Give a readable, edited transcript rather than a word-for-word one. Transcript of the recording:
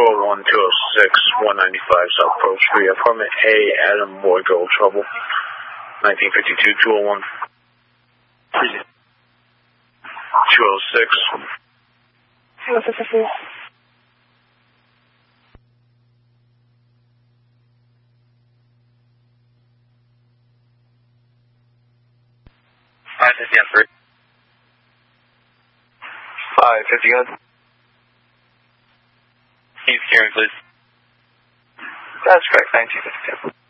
201, 206, 195 South Pearl Street, apartment A, Adam Boy Girl Trouble, 1952, 201. 206. 206. $550 good. Keep hearing, please. That's correct, 1952.